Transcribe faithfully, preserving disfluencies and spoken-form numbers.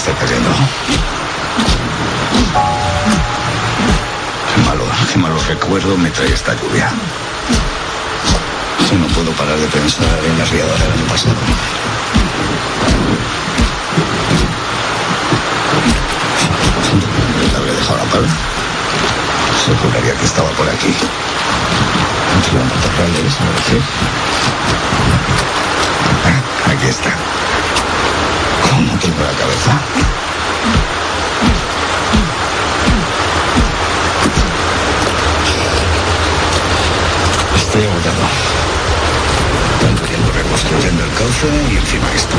está cayendo. Qué malo, qué malo recuerdo me trae esta lluvia. Si no puedo parar de pensar en la riada del año pasado. ¿Le habré dejado la pala? Se juraría que estaba por aquí. Entre los matorrales, a ver qué. Ah, aquí está. ¿Cómo tengo la cabeza? Estoy agotado. Tanto tiempo reconstruyendo el cauce y encima esto.